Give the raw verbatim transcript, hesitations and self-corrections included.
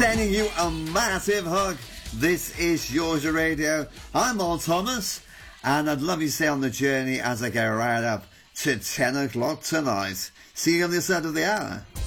Sending you a massive hug. This is Georgia Radio. I'm Paul Thomas, and I'd love you to stay on the journey as I go right up to ten o'clock tonight. See you on the other side of the hour.